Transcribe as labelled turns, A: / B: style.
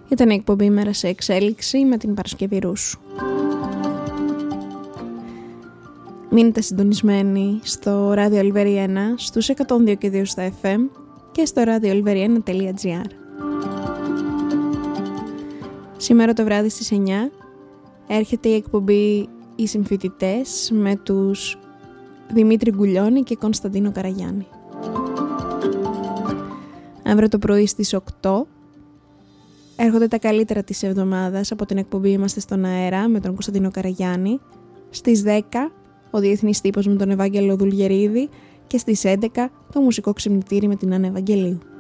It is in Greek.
A: Ήταν η εκπομπή «Μέρα σε εξέλιξη» με την Παρασκευή Ρούσου. Μείνετε συντονισμένοι στο Radio Olveriana, στους 102 και 2 στα FM και στο radioolveriana.gr. Σήμερα το βράδυ στις 9 έρχεται η εκπομπή «Οι Συμφοιτητές» με τους Δημήτρη Γκουλιώνη και Κωνσταντίνο Καραγιάννη. Αύριο το πρωί στις 8 έρχονται τα καλύτερα της εβδομάδας από την εκπομπή «Είμαστε στον αέρα» με τον Κωνσταντίνο Καραγιάννη. Στις 10 ο Διεθνής Τύπος με τον Ευάγγελο Δουλγερίδη και στις 11 το μουσικό ξυπνητήρι με την Άννα Ευαγγελίου.